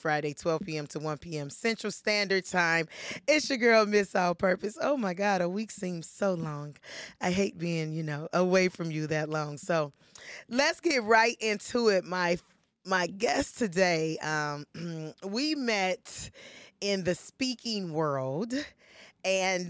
Friday, 12 p.m. to 1 p.m. Central Standard Time. It's your girl, Miss All Purpose. Oh my God, a week seems so long. I hate being, away from you that long. So let's get right into it. My guest today, we met in the speaking world, and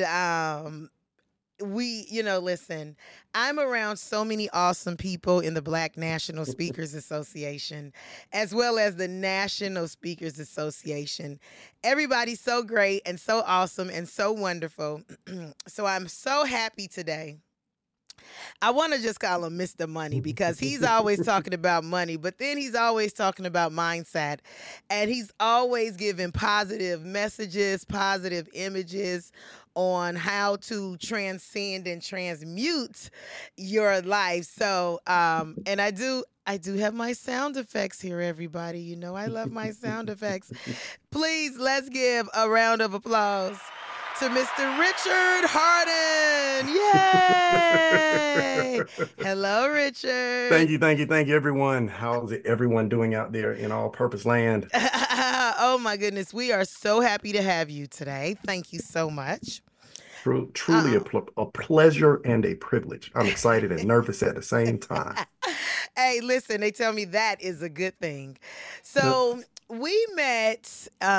listen, I'm around so many awesome people in the Black National Speakers Association, as well as the National Speakers Association. Everybody's so great and so awesome and so wonderful. So I'm so happy today. I want to just call him Mr. Money because he's always talking about money, but then he's always talking about mindset. And he's always giving positive messages, positive images on how to transcend and transmute your life. So, and I do have my sound effects here, everybody. You know, I love my sound effects. Please, let's give a round of applause to Mr. Richard Harden. Yay! Hello, Richard. Thank you, everyone. How's everyone doing out there in all purpose land? Oh, my goodness. We are so happy to have you today. Thank you so much. Truly a pleasure and a privilege. I'm excited and nervous at the same time. Hey, listen, they tell me that is a good thing. So we met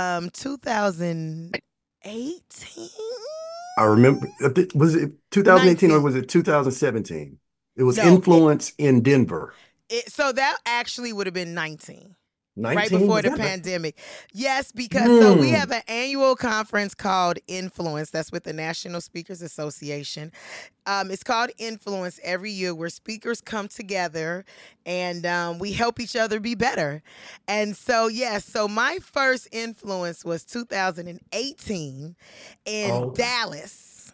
2018. I remember, was it 2018 or was it 2017? It was Influence in Denver. So that actually would have been 19. 19? Right before the pandemic. Yes, because so we have an annual conference called Influence. That's with the National Speakers Association. It's called Influence every year where speakers come together and we help each other be better. And so, yes, so my first influence was 2018 in Dallas.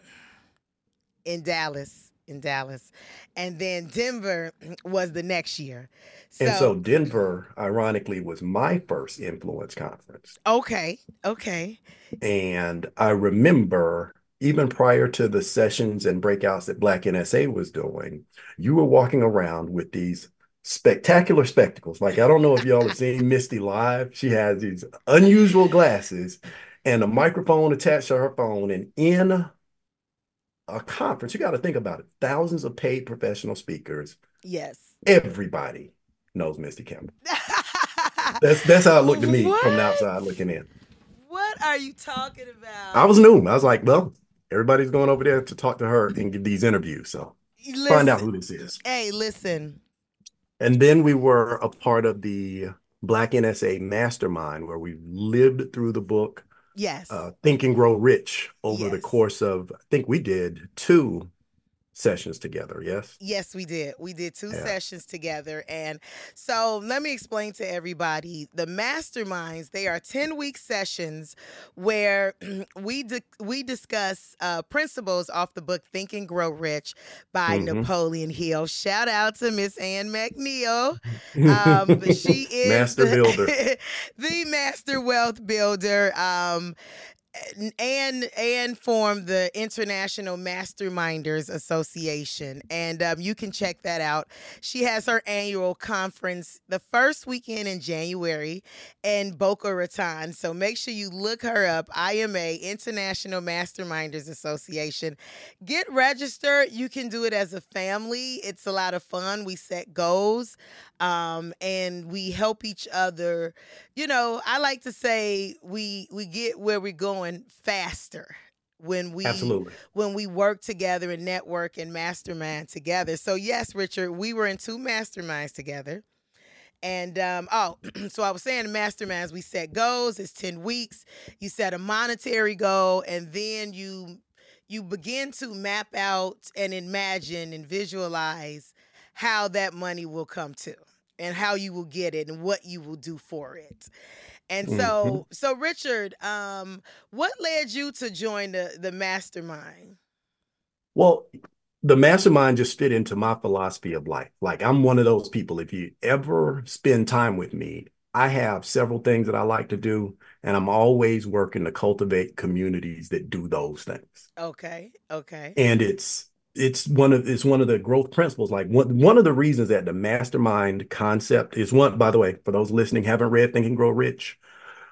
And then Denver was the next year. So Denver, ironically, was my first Influence conference. Okay. And I remember even prior to the sessions and breakouts that Black NSA was doing, you were walking around with these spectacular spectacles. Like, I don't know if y'all have seen Misty live. She has these unusual glasses and a microphone attached to her phone. And in a conference, you got to think about it. Thousands of paid professional speakers. Yes. Everybody knows Misty Campbell. That's how it looked to me from the outside looking in. What are you talking about? I was new. I was like, well, everybody's going over there to talk to her and give these interviews. So find out who this is. Hey, listen. And then we were a part of the Black NSA Mastermind where we lived through the book. Yes. Think and Grow Rich over the course of, I think we did 2 sessions together. Yes, we did 2 sessions together. And so let me explain to everybody, the masterminds, they are 10-week sessions where we discuss principles off the book Think and Grow Rich by Napoleon Hill. Shout out to Miss Ann McNeil. She is Master Builder. The Master Wealth Builder. And formed the International Masterminders Association. And you can check that out. She has her annual conference the first weekend in January in Boca Raton. So make sure you look her up, IMA, International Masterminders Association. Get registered. You can do it as a family. It's a lot of fun. We set goals and we help each other. You know, I like to say we get where we're going faster when we work together and network and mastermind together. So yes, Richard, we were in 2 masterminds together. And so I was saying the masterminds, we set goals. It's 10 weeks. You set a monetary goal, and then you begin to map out and imagine and visualize how that money will come to and how you will get it and what you will do for it. And so Richard, what led you to join the mastermind? Well, the mastermind just fit into my philosophy of life. Like, I'm one of those people, if you ever spend time with me, I have several things that I like to do, and I'm always working to cultivate communities that do those things. Okay. And it's one of the growth principles. Like, one of the reasons that the mastermind concept is one, by the way, for those listening, haven't read Think and Grow Rich,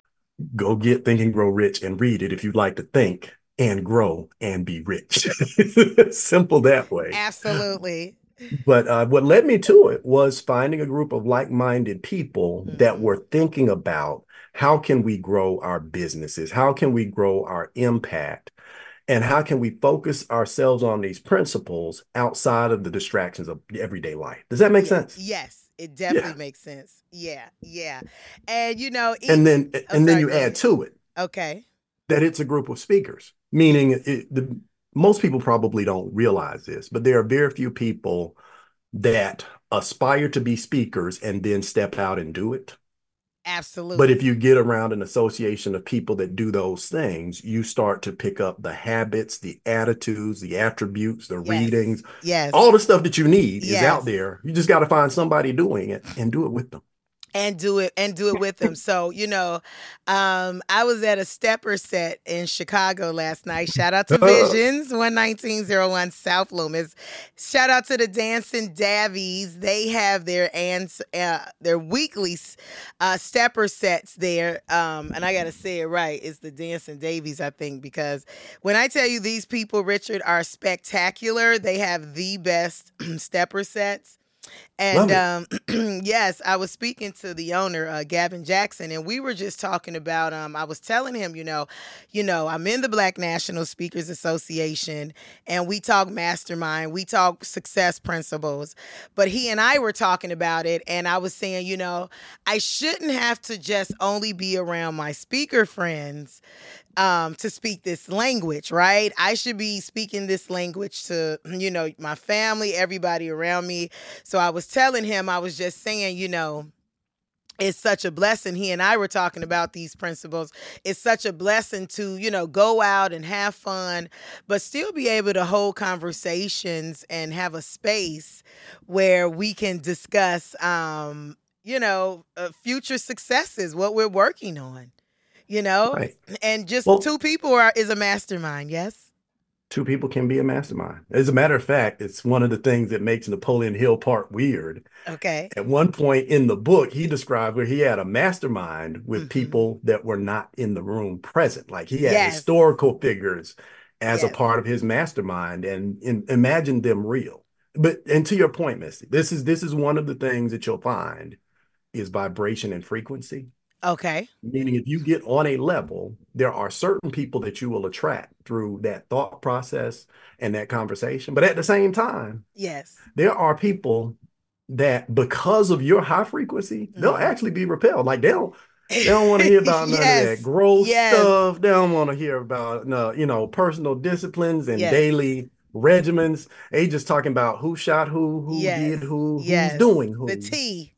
Go get Think and Grow Rich and read it if you'd like to think and grow and be rich. Simple that way. Absolutely. But what led me to it was finding a group of like-minded people that Hmm. were thinking about how can we grow our businesses? How can we grow our impact? And how can we focus ourselves on these principles outside of the distractions of everyday life? Does that make Yeah. sense? Yes, it Yeah. definitely makes sense. Yeah. Yeah. And And then oh, and then sorry, you go add ahead. to it Okay. that it's a group of speakers, Yes. meaning most people probably don't realize this, but there are very few people that aspire to be speakers and then step out and do it. But if Absolutely. you get around an association of people that do those things, you start to pick up the habits, the attitudes, the attributes, the Yes. readings, Yes. all the stuff that you need is out Yes. there. You just got to find somebody doing it and do it with them. And do it with them. So, I was at a stepper set in Chicago last night. Shout out to Visions 11901 South Loomis. Shout out to the Dancing Davies. They have their weekly stepper sets there. And I gotta say it right. It's the Dancing Davies, I think, because when I tell you these people, Richard, are spectacular. They have the best stepper sets. And Love it. yes, I was speaking to the owner, Gavin Jackson, and we were just talking about. I was telling him, I'm in the Black National Speakers Association, and we talk mastermind, we talk success principles. But he and I were talking about it, and I was saying, I shouldn't have to just only be around my speaker friends to speak this language, right? I should be speaking this language to, my family, everybody around me. So I was telling him, I was just saying, it's such a blessing. He and I were talking about these principles. It's such a blessing to, go out and have fun, but still be able to hold conversations and have a space where we can discuss, future successes, what we're working on you know Right. and just Well, two people is a mastermind. Yes. two people can be a mastermind. As a matter of fact, it's one of the things that makes Napoleon Hill part weird. Okay. At one point in the book, he described where he had a mastermind with Hmm. people that were not in the room present. Like he had Yes. historical figures as a Yes. part of his mastermind and imagine them real. But and to your point, Misty, this is one of the things that you'll find is vibration and frequency. Okay. Meaning, if you get on a level, there are certain people that you will attract through that thought process and that conversation. But at the same time, Yes. there are people that because of your high frequency, they'll Hmm. actually be repelled. Like they don't want to hear about none of that Yes. growth Yes. stuff. They don't want to hear about no, personal disciplines and Yes. daily regimens. They just talking about who shot who Yes. did who's Yes. doing The who. T.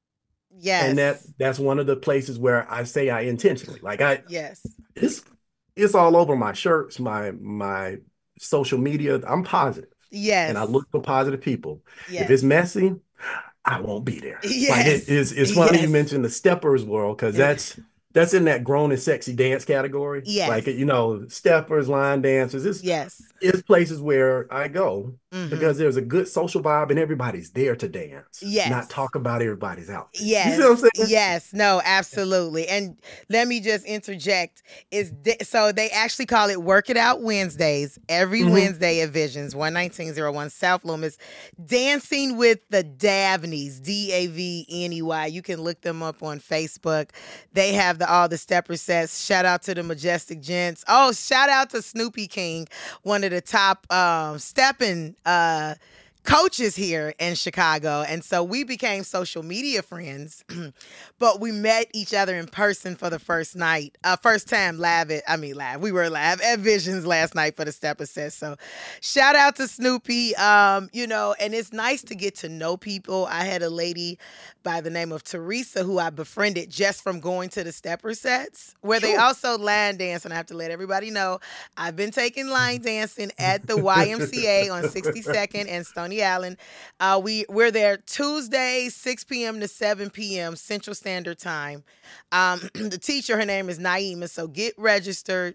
And Yes. that's one of the places where I say I intentionally like Yes. it's it's all over my shirts, my social media. I'm positive and I Yes. look for positive people. If it's Yes. messy, I won't be there. Like Yes. it's funny you Yes. mentioned the steppers world because It- that's in that grown and sexy dance category. Like yes. steppers, line dancers. Yes. It's places where I go Hmm. because there's a good social vibe and everybody's there to dance, not Yes. talk about everybody's outfit. You see Yes, what I'm saying? yes, no, absolutely. And let me just interject. So they actually call it Work It Out Wednesdays every Hmm. Wednesday at Visions 11901 South Loomis. Dancing with the Davneys, Davney. You can look them up on Facebook. They have all the stepper sets. Shout out to the Majestic Gents. Oh, shout out to Snoopy King, one of the top stepping coaches here in Chicago. And so we became social media friends, but we met each other in person for the first time live. We were live at Visions last night for the Stepper Set. So shout out to Snoopy. And it's nice to get to know people. I had a lady by the name of Teresa who I befriended just from going to the Stepper Sets, where they Sure. also line dance. And I have to let everybody know I've been taking line dancing at the YMCA on 62nd and Stony Island. We're there Tuesday, 6 p.m. to 7 p.m. Central Standard Time. The teacher, her name is Naima, so get registered.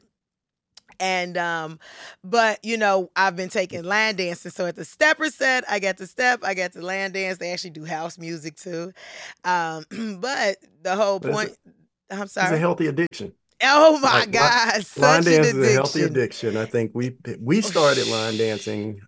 And but I've been taking line dancing. So at the stepper set, I got to step, I got to line dance. They actually do house music too. But the whole That's point. I'm It's a sorry. healthy addiction. Oh my Like God, line such an dance is a healthy addiction. addiction. I think we Oh, started line dancing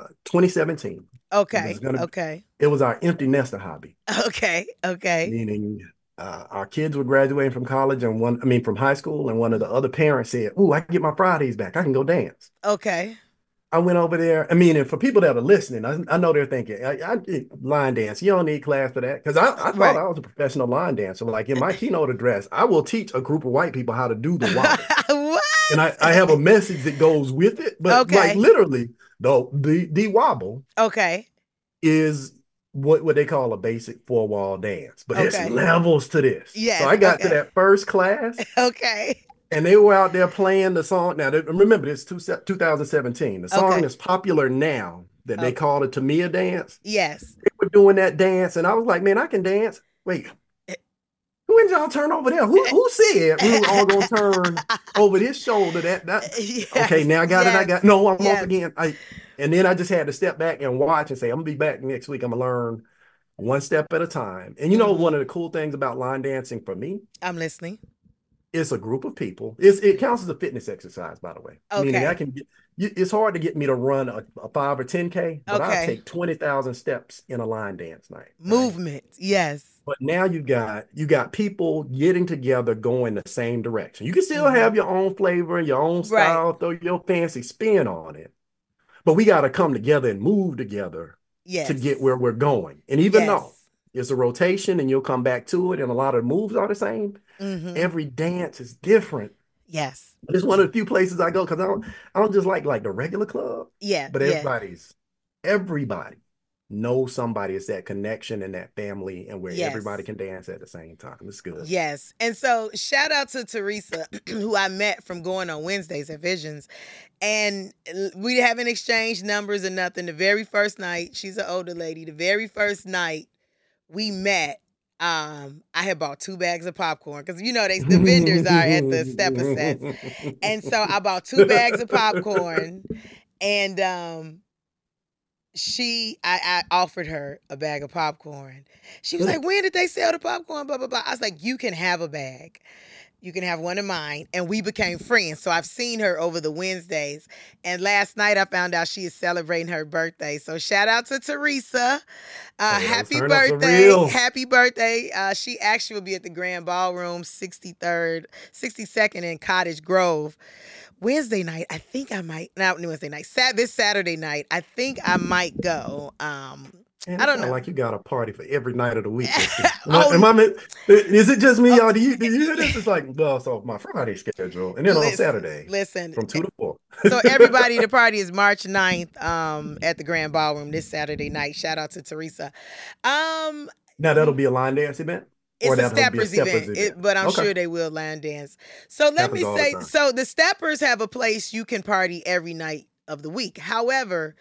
2017. It was Okay, gonna okay, it was our empty nester hobby, okay, okay. meaning our kids were graduating from college and from high school, and one of the other parents said, "Ooh, I can get my Fridays back. I can go dance." Okay. I went over there. And for people that are listening, I know they're thinking, I did line dance. You don't need class for that. Because I thought Right. I was a professional line dancer. Like in my keynote address, I will teach a group of white people how to do the wobble. What? And I have a message that goes with it. But like Okay. literally, the wobble Okay. is what they call a basic four-wall dance. But it's Okay. levels to this. So Yes. I got to Okay. that first class. Okay. And they were out there playing the song. Now, remember, this is 2017. The song Okay. is popular now that they Okay. call it Tamia dance. Yes. They were doing that dance, and I was like, man, I can dance. Wait, who did y'all turn over there? Who said we were all gonna turn over this shoulder? That okay, Yes. now I got it. I Yes. got no, I'm off Yes. again. And then I just had to step back and watch and say, I'm gonna be back next week. I'm gonna learn one step at a time. And Hmm. one of the cool things about line dancing for me, I'm listening. it's a group of people. It counts as a fitness exercise, by the way. Meaning I Okay. can get it's hard to get me to run a 5 or 10K, but I'll Okay. take 20,000 steps in a line dance night, right? Movement. Yes. But now you got people getting together going the same direction. You can still Hmm. have your own flavor and your own Right. style, throw your fancy spin on it. But we got to come together and move together to get Yes. where we're going. And even though Yes. it's a rotation and you'll come back to it and a lot of moves are the same, Hmm. every dance is different. Yes. It's one of the few places I go because I don't just like the regular club, Yeah. but Yeah. everybody knows somebody. It's that connection and that family, and where everybody Yes. can dance at the same time. It's good. Yes. And so shout out to Teresa, who I met from going on Wednesdays at Visions. And we haven't exchanged numbers or nothing. The very first night, she's an older lady. The very first night we met, I had bought 2 bags of popcorn because the vendors are at the stepper sets. And so I bought 2 bags of popcorn and I offered her a bag of popcorn. She was like, when did they sell the popcorn? Blah, blah, blah. I was like, you can have a bag. You can have one of mine. And we became friends. So I've seen her over the Wednesdays. And last night I found out she is celebrating her birthday. So shout out to Teresa. Hey, those Happy turn-ups are birthday. real. Happy birthday. She actually will be at the Grand Ballroom 62nd in Cottage Grove. Wednesday night, I think I might, not Wednesday night, this Saturday night, I think I might go. And I it don't sounds know. like you got a party for every night of the week. Oh, Is it just me, oh, y'all? Do you hear this? It's like, well, so my Friday schedule, and then on Saturday listen. from 2 to 4. So everybody, the party is March 9th at the Grand Ballroom this Saturday night. Shout out to Teresa. Um, Now that'll be a line dance event, or it's a that'll be a steppers steppers event, event. but I'm Okay, sure they will line dance. So let happens me all the say, time. so the steppers have a place you can party every night of the week. However,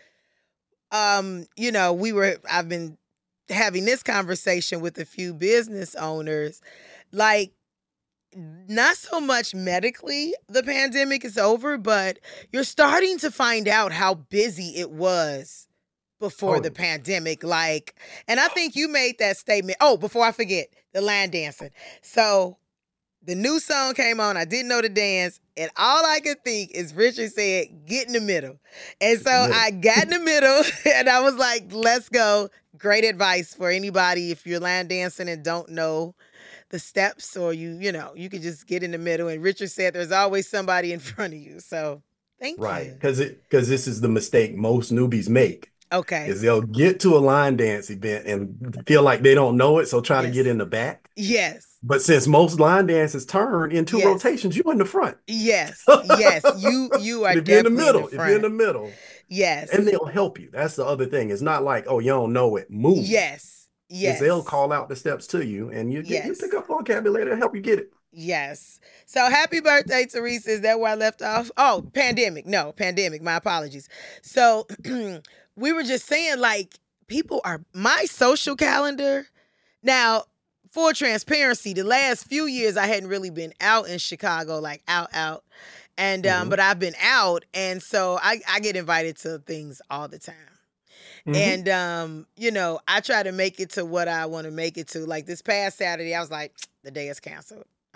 I've been having this conversation with a few business owners, like not so much medically the pandemic is over, but you're starting to find out how busy it was before Oh, the pandemic. And I think you made that statement. Oh, before I forget, the line dancing. So the new song came on. I didn't know the dance. And all I could think is Richard said, get in the middle. And so the middle. I got in the middle and I was like, let's go. Great advice for anybody if you're line dancing and don't know the steps, or you could just get in the middle. And Richard said there's always somebody in front of you. So thank Right, you. because this is the mistake most newbies make. Okay. Is they'll get to a line dance event and feel like they don't know it, so try to Yes. get in the back. Yes. But since most line dances turn in two Yes. rotations, you're in the front. Yes. Yes. You are But if you're in the definitely middle, in the front. Yes. and they'll help you. That's the other thing. It's not like, oh, you don't know it, move. Yes. Is they'll Yes. call out the steps to you, and you Yes. pick up vocabulary to help you get it. Yes. So happy birthday, Teresa. Is that where I left off? Oh, pandemic. No, pandemic. My apologies. So we were just saying, like, my social calendar. Now, full transparency, the last few years I hadn't really been out in Chicago, like out. And Mhm. but I've been out, and so I get invited to things all the time. Mhm. And I try to make it to what I want to make it to. Like this past Saturday, I was like, the day is canceled.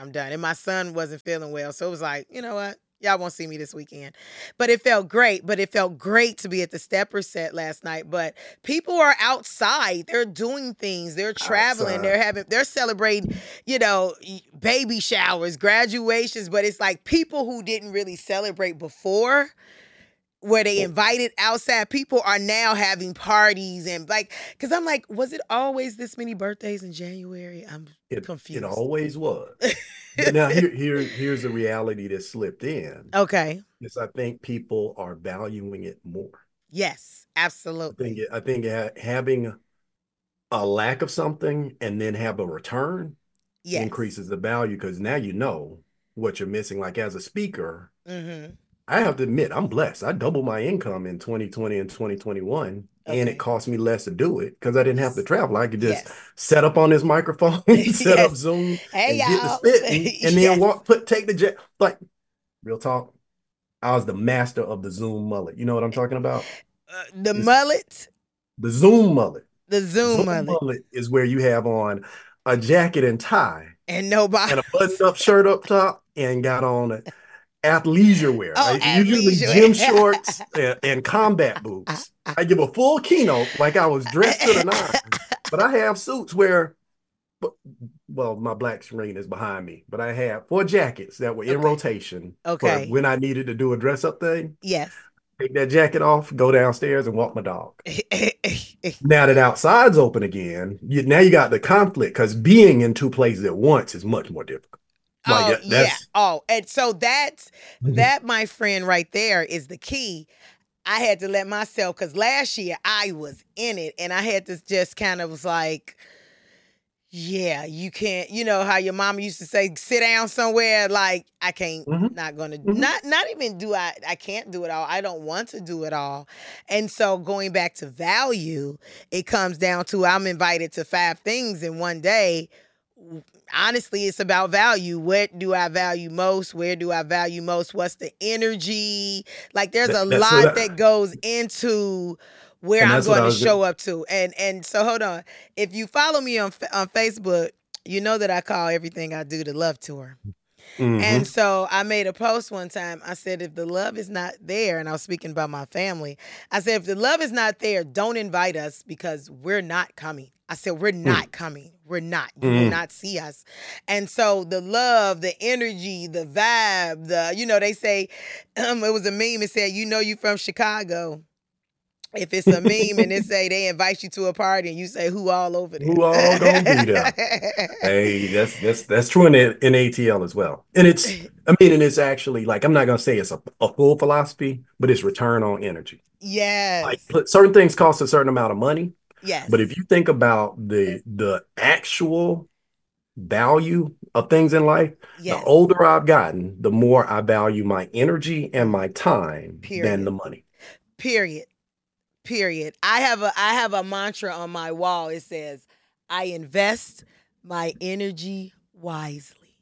I'm done. And my son wasn't feeling well. So it was like, you know what? Y'all won't see me this weekend. But it felt great. But it felt great to be at the Stepper set last night. But people are outside. They're doing things. They're traveling. Outside. They're celebrating, baby showers, graduations. But it's like people who didn't really celebrate before, where they invited outside people, are now having parties and like, because I'm like, was it always this many birthdays in January? I'm confused. It always was. But now here's the reality that slipped in. Okay. Is I think people are valuing it more. Yes, absolutely. I think having a lack of something and then have a return increases the value, because now you know what you're missing. Like as a speaker, I have to admit, I'm blessed. I doubled my income in 2020 and 2021, and it cost me less to do it because I didn't have to travel. I could just set up on this microphone, set up Zoom, and get the spitting, and then take the jet. Like, real talk, I was the master of the Zoom mullet. You know what I'm talking about? Mullet? The Zoom mullet. The Zoom mullet is where you have on a jacket and tie. And nobody. And a button-up shirt up top, and got on athleisure wear. Usually gym shorts and combat boots. I give a full keynote like I was dressed to the nines. But I have suits where, well, my black screen is behind me, but I have 4 jackets that were in rotation for when I needed to do a dress-up thing. Yes. Take that jacket off, go downstairs, and walk my dog. Now that outside's open again, now you got the conflict, because being in 2 places at once is much more difficult. And so that, my friend, right there is the key. I had to let myself, because last year I was in it, and I had to just kind of was like, yeah, you can't, you know how your mama used to say, sit down somewhere, like, I can't, not gonna, not even I can't do it all. I don't want to do it all. And so going back to value, it comes down to, I'm invited to 5 things in one day. Honestly, it's about value. What do I value most? Where do I value most? What's the energy? Like, there's a lot that goes into where I'm going to show up to. And so hold on. If you follow me on Facebook, you know that I call everything I do the love tour. And so I made a post one time. I said, if the love is not there, and I was speaking about my family, I said, if the love is not there, don't invite us, because we're not coming. I said, we're not coming. We're not. You will not see us. And so the love, the energy, the vibe, they say, it was a meme. It said, you from Chicago. If it's a meme and it say they invite you to a party and you say, who all over there? Who all gonna be there? Hey, that's true in ATL as well. And it's actually, like, I'm not gonna say it's a full philosophy, but it's return on energy. Yes. Like, certain things cost a certain amount of money. Yes. But if you think about the actual value of things in life, the older I've gotten, the more I value my energy and my time than the money. Period. I have a mantra on my wall. It says, I invest my energy wisely.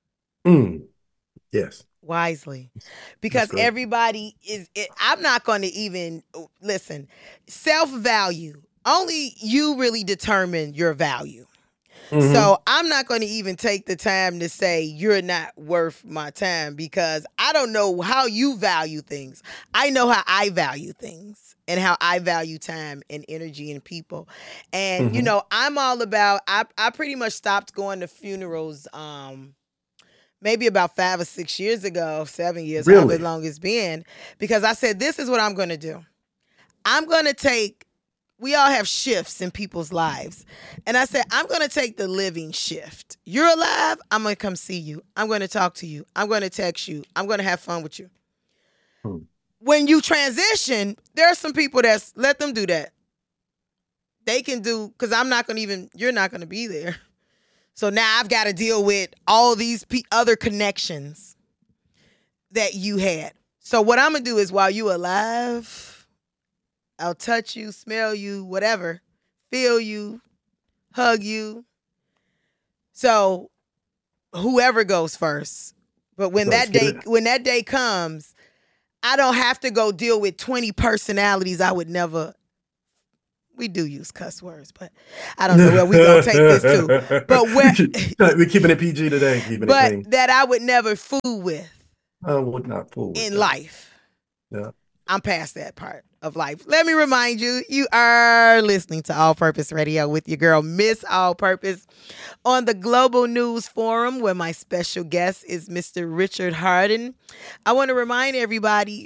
Yes. Wisely. Because everybody I'm not going to even listen. Self-value. Only you really determine your value. So I'm not going to even take the time to say you're not worth my time, because I don't know how you value things. I know how I value things and how I value time and energy and people. And, I'm all about, I pretty much stopped going to funerals maybe about 5 or 6 years ago, 7 years, however long it's been, because I said, this is what I'm going to do. I'm going to we all have shifts in people's lives. And I said, I'm going to take the living shift. You're alive. I'm going to come see you. I'm going to talk to you. I'm going to text you. I'm going to have fun with you. When you transition, there are some people let them do that. They can do, because you're not going to be there. So now I've got to deal with all these other connections that you had. So what I'm going to do is, while you alive, I'll touch you, smell you, whatever, feel you, hug you. So whoever goes first. But when that day comes, I don't have to go deal with 20 personalities We do use cuss words, but I don't know where we gonna take this to. But where we're keeping it PG today, keeping it but clean. that I would never fool with Would not fool with in that. life. Yeah. I'm past that part of life. Let me remind you, you are listening to All Purpose Radio with your girl, Miss All Purpose, on the Global News Forum, where my special guest is Mr. Richard Hardin. I want to remind everybody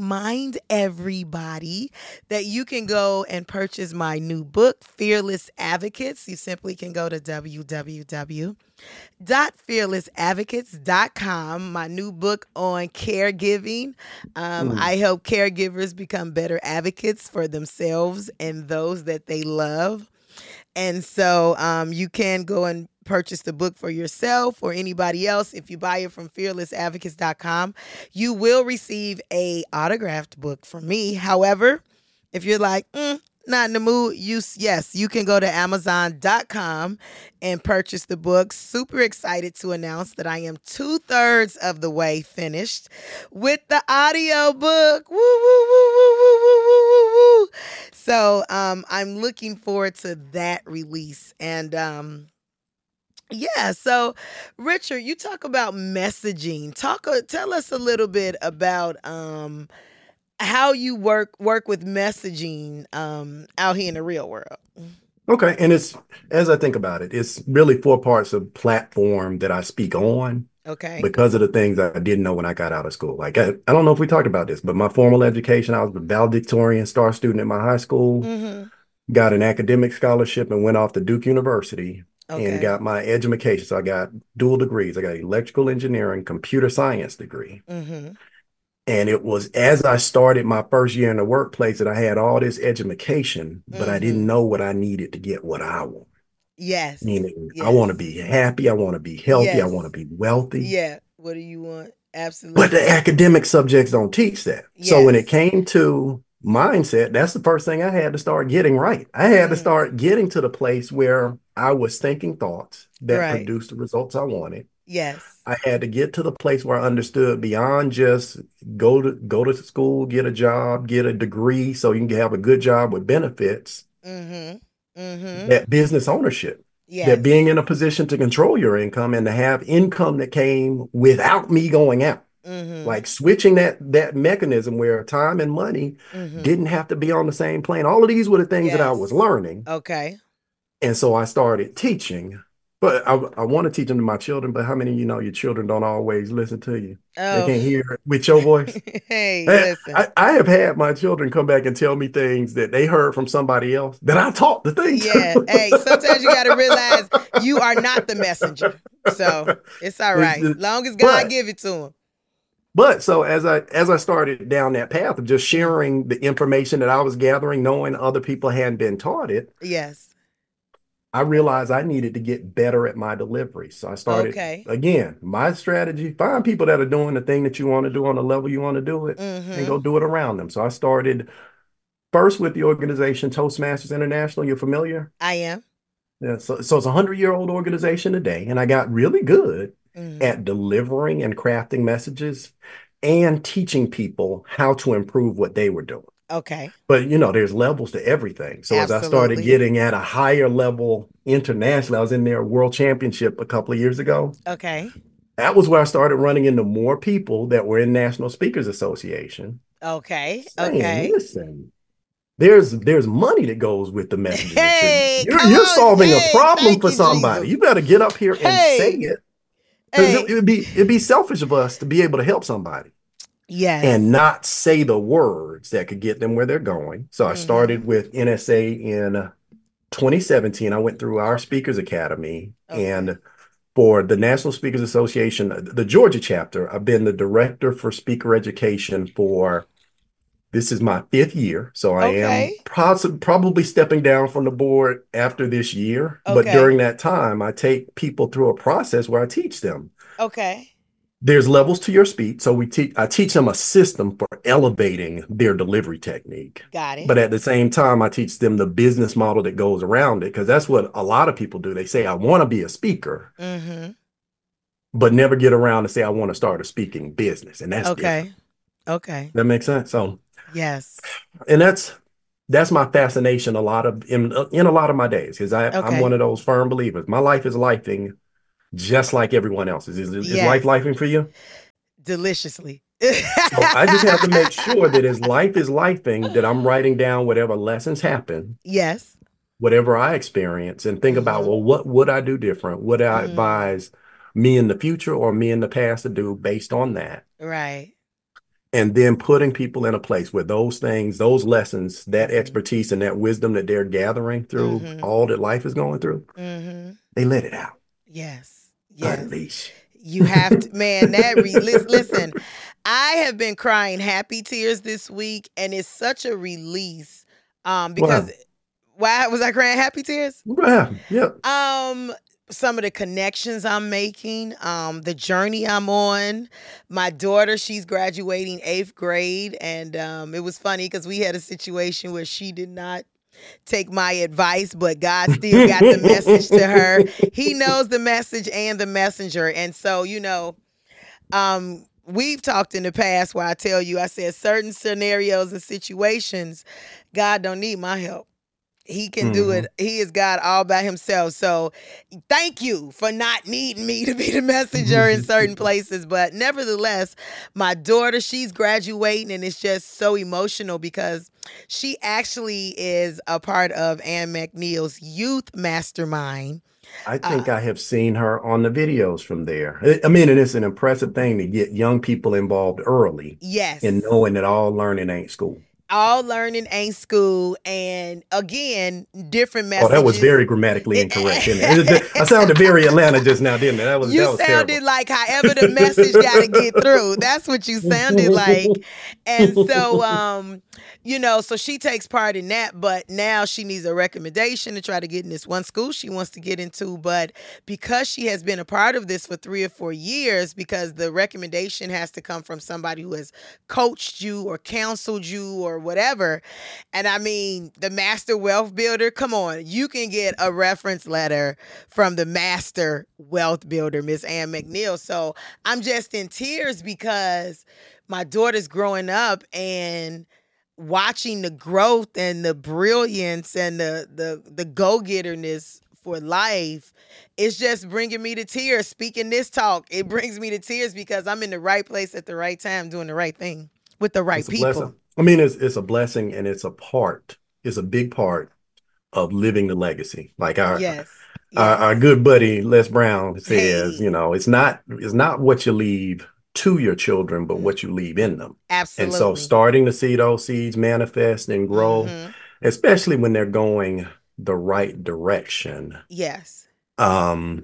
that you can go and purchase my new book, Fearless Advocates. You simply can go to www.fearlessadvocates.com. My new book on caregiving. I help caregivers become better advocates for themselves and those that they love. And so you can go and purchase the book for yourself or anybody else. If you buy it from fearlessadvocates.com, you will receive a autographed book from me. However, if you're like, not in the mood, you can go to Amazon.com and purchase the book. Super excited to announce that I am 2/3 of the way finished with the audio book. Woo, woo, woo, woo, woo, woo, woo, woo, woo. So I'm looking forward to that release. And so Richard, you talk about messaging. Tell us a little bit about how you work with messaging out here in the real world. Okay. And it's, as I think about it, it's really 4 parts of platform that I speak on. Okay. Because of the things I didn't know when I got out of school. Like, I don't know if we talked about this, but my formal education, I was a valedictorian star student at my high school, got an academic scholarship and went off to Duke University and got my education. So I got dual degrees. I got electrical engineering, computer science degree. And it was as I started my first year in the workplace that I had all this education, but I didn't know what I needed to get what I want. Yes. Meaning, I want to be happy. I want to be healthy. I want to be wealthy. Yeah. What do you want? Absolutely. But the academic subjects don't teach that. Yes. So when it came to mindset, that's the first thing I had to start getting right. I had to start getting to the place where I was thinking thoughts that produced the results I wanted. Yes. I had to get to the place where I understood beyond just go to school, get a job, get a degree so you can have a good job with benefits. That business ownership. That being in a position to control your income and to have income that came without me going out. Like switching that mechanism where time and money didn't have to be on the same plane. All of these were the things that I was learning. Okay. And so I started teaching. But I want to teach them to my children, but how many of you know your children don't always listen to you? They can't hear it with your voice. Listen. I have had my children come back and tell me things that they heard from somebody else that I taught the thing to. Hey, sometimes you got to realize you are not the messenger. So it's all right. Long as God give it to them. But so as I started down that path of just sharing the information that I was gathering, knowing other people hadn't been taught it. Yes. I realized I needed to get better at my delivery. So I started, again, my strategy, find people that are doing the thing that you want to do on the level you want to do it and go do it around them. So I started first with the organization Toastmasters International. You're familiar? I am. Yeah. So it's a 100-year-old organization today. And I got really good at delivering and crafting messages and teaching people how to improve what they were doing. Okay. But, there's levels to everything. So as I started getting at a higher level internationally, I was in their world championship a couple of years ago. Okay. That was where I started running into more people that were in National Speakers Association. Okay. Saying, listen, there's money that goes with the messaging. Hey, you're solving a problem for somebody. You better get up here and say it. Because it'd be selfish of us to be able to help somebody. Yes. And not say the words that could get them where they're going. So I started with NSA in 2017. I went through our Speakers Academy. And for the National Speakers Association, the Georgia chapter, I've been the director for speaker education this is my 5th year. So I am probably stepping down from the board after this year. But during that time, I take people through a process where I teach them. Okay. There's levels to your speech. So I teach them a system for elevating their delivery technique. Got it. But at the same time, I teach them the business model that goes around it. Because that's what a lot of people do. They say, I want to be a speaker, but never get around to say, I want to start a speaking business. And that's different. Okay. That makes sense. So yes. And that's that's my fascination in a lot of my days because I'm one Okay. of those firm believers. My life is lifing just like everyone else's. Is life Yes. lifing for you? Deliciously. So I just have to make sure that as life is lifing, that I'm writing down whatever lessons happen, Yes. whatever I experience, and think about, Mm-hmm. well, what would I do different? Would I Mm. advise me in the future or me in the past to do based on that? Right. And then putting people in a place where those things, those lessons, that Mm-hmm. expertise and that wisdom that they're gathering through Mm-hmm. all that life is going through, Mm-hmm. they let it out, Yes. Yes. unleash. You have to, man, listen, I have been crying happy tears this week, and it's such a release. Because Wow. why was I crying happy tears? What happened? Yep. Um, some of the connections I'm making, the journey I'm on. My daughter, she's graduating 8th grade, and it was funny because we had a situation where she did not take my advice, but God still got the message to her. He knows the message and the messenger. And so, we've talked in the past where I tell you, I said certain scenarios and situations, God don't need my help. He can do Hmm. it. He is God all by himself. So thank you for not needing me to be the messenger in certain places. But nevertheless, my daughter, she's graduating, and it's just so emotional because she actually is a part of Ann McNeil's youth mastermind. I Uh, think I have seen her on the videos from there. I mean, and it's an impressive thing to get young people involved early in yes. knowing that all learning ain't school. All learning ain't school, and again, different Oh, that was messages. very grammatically incorrect, didn't it? I sounded very Atlanta just now, didn't it? You That was sounded terrible. like however the message got to get through. That's what you sounded like. And so, so she takes part in that, but now she needs a recommendation to try to get in this one school she wants to get into. But because she has been a part of this for 3 or 4 years, because the recommendation has to come from somebody who has coached you or counseled you or whatever. And I mean, the master wealth builder, come on, you can get a reference letter from the master wealth builder, Miss Ann McNeil. So I'm just in tears because my daughter's growing up and watching the growth and the brilliance and the go-getterness for life. It's just bringing me to tears. Speaking this talk, it brings me to tears because I'm in the right place at the right time doing the right thing with the right It's a blessing. people. I mean, it's a blessing and it's a big part of living the legacy. Like Yes. our Yes. good buddy Les Brown says, Hey. it's not what you leave to your children, but Mm, what you leave in them. And so absolutely. starting to see those seeds manifest and grow, Mm-hmm. especially when they're going the right direction, Yes. um,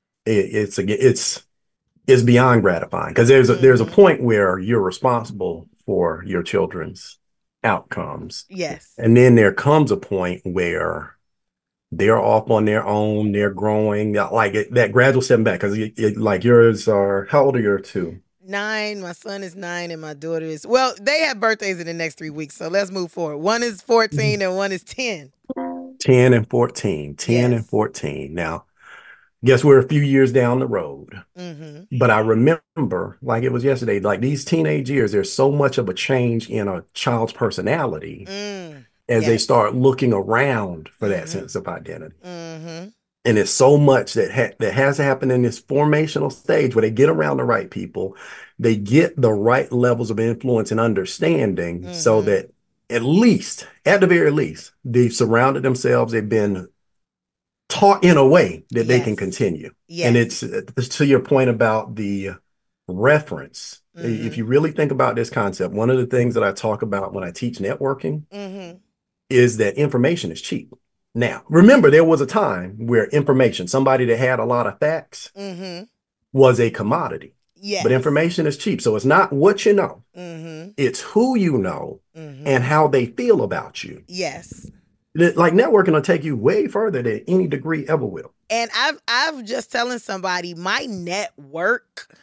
it's beyond gratifying because there's a Mm-hmm. point where you're responsible for your children's outcomes. Yes. And then there comes a point where they're off on their own, they're growing, like that gradual step back. Because like yours are, how old are your two? 9. My son is 9, and my daughter is, well, they have birthdays in the next 3 weeks. So let's move forward. One is 14 and one is 10. 10 and 14, 10 and Yes. 14. Now, guess we're a few years down the road. Mm-hmm. But I remember, like it was yesterday, like these teenage years, there's so much of a change in a child's personality as they Yes. start looking around for that Mm-hmm. sense of identity. Mm-hmm. And it's so much that has to happen in this formational stage where they get around the right people, they get the right levels of influence and understanding so Mm-hmm. that at the very least, they've surrounded themselves, they've been taught in a way that they can Yes. continue. And Yes. it's to your point about the reference. If Mm-hmm. you really think about this concept, one of the things that I talk about when I teach networking Mm-hmm. is that information is cheap. Now, remember, there was a time where information, somebody that had a lot of facts, Mm-hmm. was a commodity. But Yes. information is cheap. So it's not what you know, Mm-hmm. it's who you know and Mm-hmm. how they feel about you. Yes. Like networking will take you way further than any degree ever will. And I've just telling somebody my network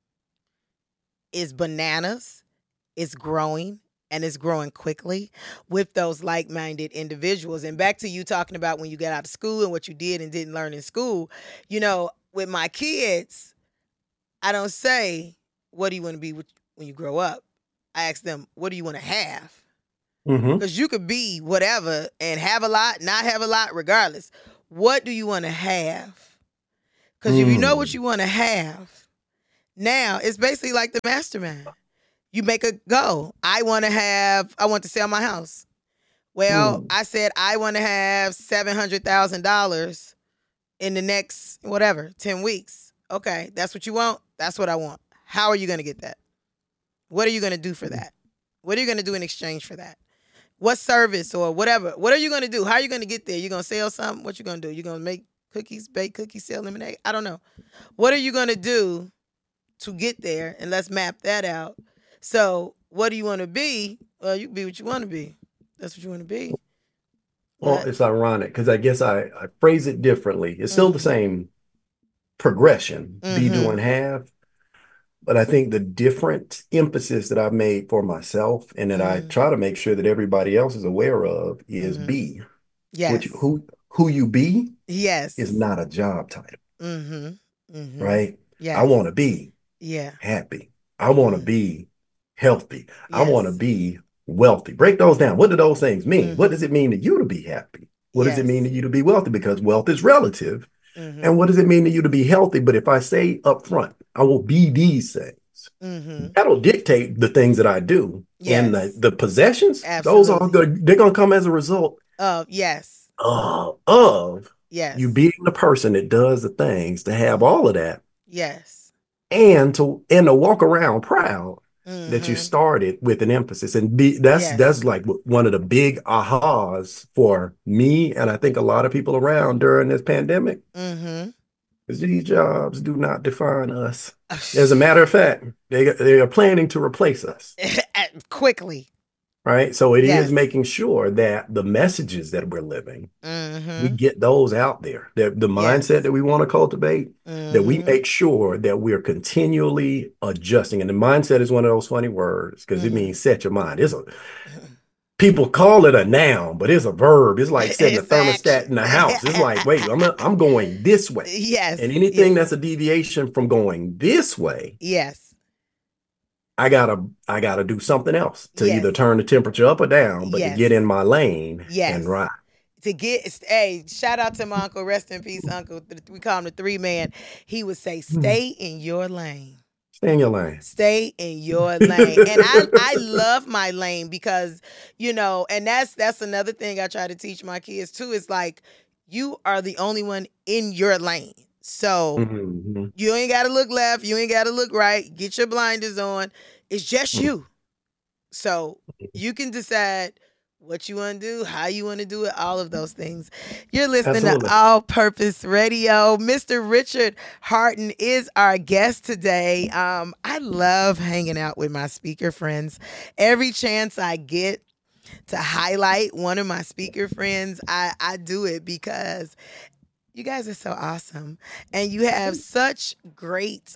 is bananas. It's growing, and it's growing quickly with those like-minded individuals. And back to you talking about when you got out of school and what you did and didn't learn in school, with my kids, I don't say, what do you want to be when you grow up? I ask them, what do you want to have? Mm-hmm. Because you could be whatever and have a lot, not have a lot, regardless. What do you want to have? Because if you know what Mm. you want to have, now it's basically like the mastermind. You make a goal. I want to sell my house. Well, Mm. I said I want to have $700,000 in the next, whatever, 10 weeks. Okay, that's what you want. That's what I want. How are you going to get that? What are you going to do for that? What are you going to do in exchange for that? What service or whatever? What are you going to do? How are you going to get there? You going to sell something? What you going to do? You going to make cookies, bake cookies, sell lemonade? I don't know. What are you going to do to get there? And let's map that out. So what do you want to be? Well, you can be what you want to be. That's what you want to be. Well, But it's ironic because I guess I phrase it differently. It's still the mm-hmm, same progression, be, do, mm-hmm, and have. But I think the different emphasis that I've made for myself and that I mm-hmm, try to make sure that everybody else is aware of is mm-hmm. be. Which Yes. who you be is Yes. not a job title, Mm-hmm. Mm-hmm. right? I Yes. want to be Yeah. happy. I want to Mm. be healthy. I want to Yes. be wealthy. Break those down. What do those things mean? What does Mm-hmm. it mean to you to be happy? What does it mean to Yes. you to be wealthy? Because wealth is relative. Mm-hmm. And what does it mean to you to be healthy? But if I say up front, I will be these things, Mm-hmm. that'll dictate the things that I do. And Yes. the possessions, those are Absolutely. good. They're going to come as a result Yes. of you Yes. being the person that does the things to have all of that Yes. and to walk around proud that you Mm-hmm. started with an emphasis and be that's Yes. like one of the big ahas for me and I think a lot of people around during this pandemic Mm-hmm. is these jobs do not define us. As a matter of fact, they are planning to replace us. Quickly. Right. So it is Yes. making sure that the messages that we're living, we Mm-hmm. get those out there. That the mindset Yes. that we want to cultivate, that we Mm-hmm. make sure that we're continually adjusting. And the mindset is one of those funny words because it Mm-hmm. means set your mind. People call it a noun, but it's a verb. It's like setting a It's thermostat action. in the house. It's like, wait, I'm going this way. And Yes. anything Yes. that's a deviation from going this way, Yes. I gotta do something else to either Yes. turn the temperature up or down, but to get Yes. in my lane and Yes. ride. To get, hey, shout out to my uncle, rest in peace, uncle. We call him the 3 man. He would say, Hmm. stay in your lane. Stay in your lane. Stay in your lane. And I love my lane because, and that's another thing I try to teach my kids too. Is like, you are the only one in your lane. So Mhm. you ain't got to look left. You ain't got to look right. Get your blinders on. It's just Mhm. you. So you can decide what you want to do, how you want to do it, all of those things. You're listening to Absolutely. All Purpose Radio. Mr. Richard Harton is our guest today. I love hanging out with my speaker friends. Every chance I get to highlight one of my speaker friends, I do it because you guys are so awesome. And you have such great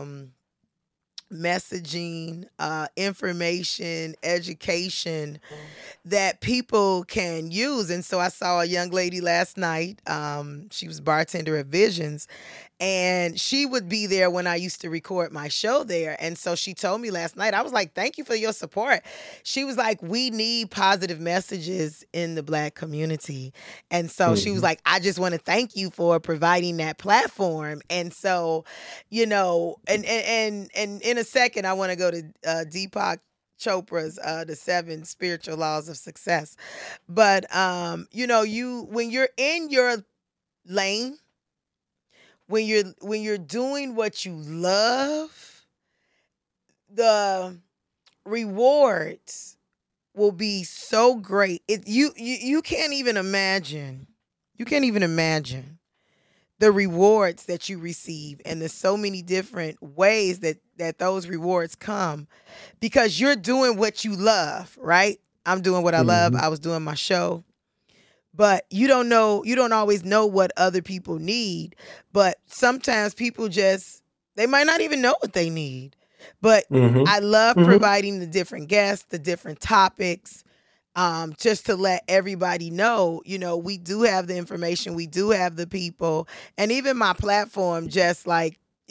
messaging, information, education that people can use. And so I saw a young lady last night. She was bartender at Visions, and she would be there when I used to record my show there. And so she told me last night, I was like, thank you for your support. She was like, we need positive messages in the Black community. And so she was Mhm. like, I just want to thank you for providing that platform. And so, and in a second, I want to go to Deepak Chopra's The 7 Spiritual Laws of Success. But you when you're in your lane, when you're doing what you love, the rewards will be so great. You can't even imagine. You can't even imagine the rewards that you receive, and there's so many different ways that those rewards come because you're doing what you love, right? I'm doing what I love. Mhm. I was doing my show. But you don't always know what other people need. But sometimes people they might not even know what they need. But Mhm. I love Mhm. providing the different guests, the different topics, just to let everybody know, we do have the information, we do have the people, and even my platform, just like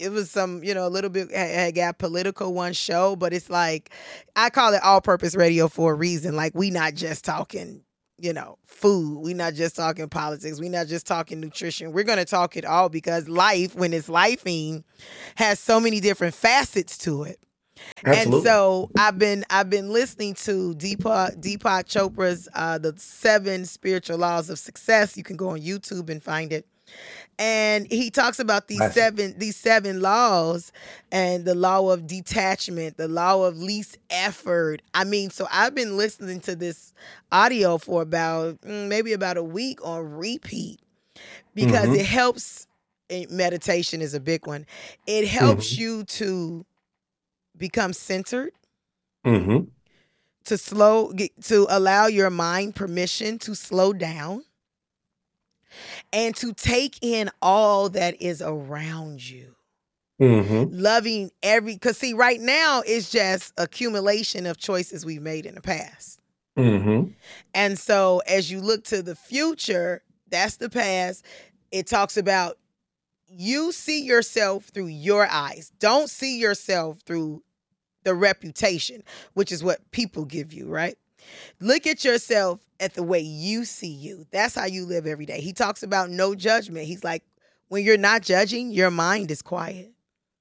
it was some, a little bit had got political one show, but it's like I call it all purpose radio for a reason. Like we not just talking, food. We not just talking politics. We not just talking nutrition. We're gonna talk it all because life, when it's lifing, has so many different facets to it. And Absolutely. so I've been listening to Deepak Chopra's the 7 Spiritual Laws of Success. You can go on YouTube and find it. And he talks about Classic. these seven laws, and the law of detachment, the law of least effort. I mean, so I've been listening to this audio for about maybe about a week on repeat because Mm-hmm. it helps. Meditation is a big one. It helps Mm-hmm. you to become centered, Mm-hmm. to allow your mind permission to slow down and to take in all that is around you. Mm-hmm. Loving because see, right now it's just accumulation of choices we've made in the past. Mm-hmm. And so as you look to the future, that's the past. It talks about you see yourself through your eyes. Don't see yourself through the reputation, which is what people give you, right? Look at yourself at the way you see you. That's how you live every day. He talks about no judgment. He's like, when you're not judging, your mind is quiet.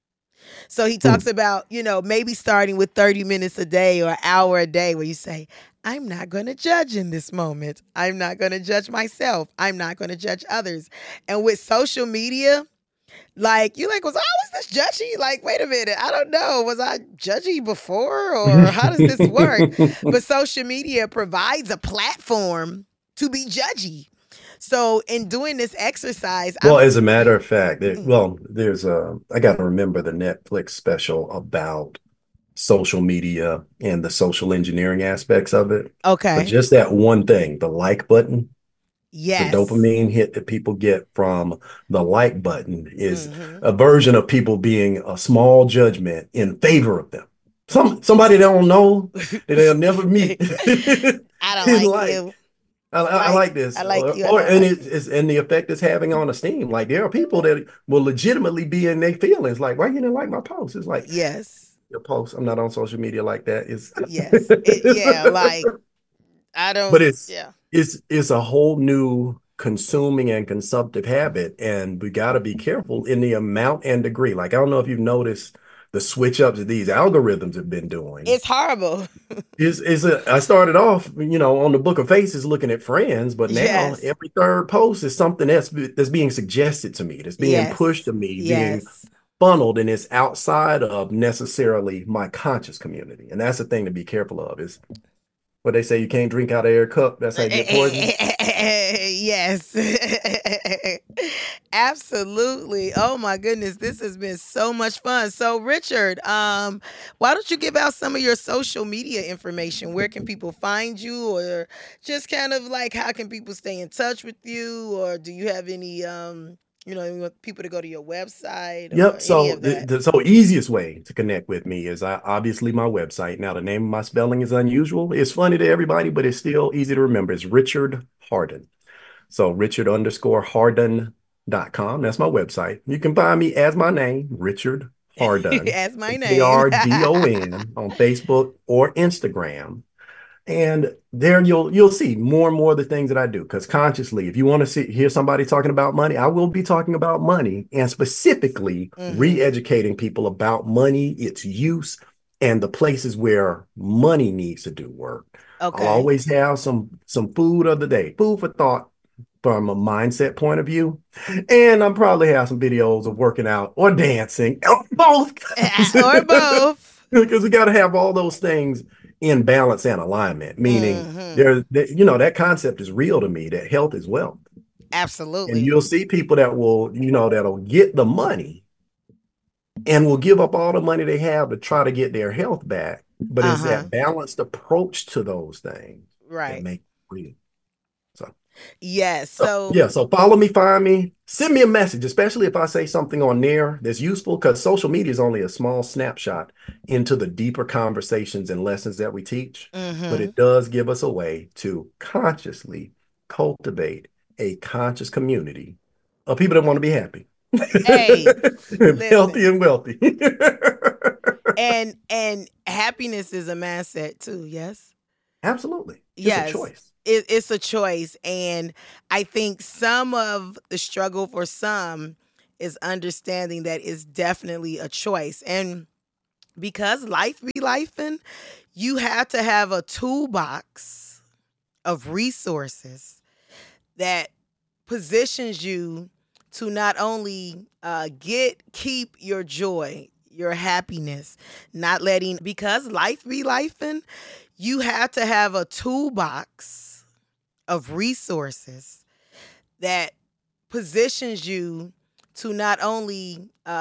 So he talks about, maybe starting with 30 minutes a day or an hour a day where you say, I'm not going to judge in this moment. I'm not going to judge myself. I'm not going to judge others. And with social media, like, you're like, was I always this judgy? Like, wait a minute. I don't know. Was I judgy before or how does this work? But social media provides a platform to be judgy. So in doing this exercise, Well, as a matter of fact, Mm. there's I got to remember the Netflix special about social media and the social engineering aspects of it. But Okay. just that one thing, the like button, the Yes. dopamine hit that people get from the like button is Hmm. a version of people being a small judgment in favor of them. Somebody they don't know that they'll never meet. I don't And like like, you. I like this, I like you. I or don't and like it's and the effect it's having on esteem. Like there are people that will legitimately be in their feelings. Like, why you didn't like my post? It's you. like Yes. your post. I'm not on social media like that. It's Yes. Yeah. Like, I but don't. it's Yeah. it's a whole new consuming and consumptive habit, and we got to be careful in the amount and degree. Like I don't know if you've noticed the switch ups that these algorithms have been doing. It's horrible. I started off, on the Book of Faces looking at friends, but now Yes. every third post is something that's being suggested to me, that's being pushed Yes. to me, being Yes. funneled, and it's outside of necessarily my conscious community. And that's the thing to be careful of is what they say, you can't drink out of their cup. That's how you get poisoned. Yes. Absolutely. Oh my goodness, this has been so much fun. So Richard, why don't you give out some of your social media information? Where can people find you, or just kind of like how can people stay in touch with you, or do you have any you want people to go to your website or Yep. any So of that? the easiest way to connect with me is obviously my website. Now the name of my spelling is unusual. It's funny to everybody, but it's still easy to remember. It's Richard Harden. So Richard_Harden.com. That's my website. You can find me as my name, Richard Hardon, As my name. Hardon on Facebook or Instagram. And there you'll see more and more of the things that I do. Because consciously, if you want to hear somebody talking about money, I will be talking about money and specifically Hmm. re-educating people about money, its use, and the places where money needs to do work. I'll Okay. always have some food of the day, food for thought from a mindset point of view. And I'll probably have some videos of working out or dancing, or both. Or both. Because we got to have all those things in balance and alignment, meaning Hmm. that concept is real to me, that health is wealth. And Absolutely. you'll see people that that'll get the money and will give up all the money they have to try to get their health back. But it's Uh-huh. that balanced approach to those things that Right. make it real. So Yes. So, So yeah, so follow me, find me, send me a message, especially if I say something on there that's useful, because social media is only a small snapshot into the deeper conversations and lessons that we teach. But hmm it does give us a way to consciously cultivate a conscious community of people that want to be happy. Hey, listen. Healthy and wealthy. And happiness is a mindset too, yes? Absolutely. It's a Yes. choice. It's a choice. And I think some of the struggle for some is understanding that it's definitely a choice. And because life be lifing, you have to have a toolbox of resources that positions you to not only keep your joy, your happiness, not letting, because life be lifing, you have to have a toolbox of resources that positions you to not only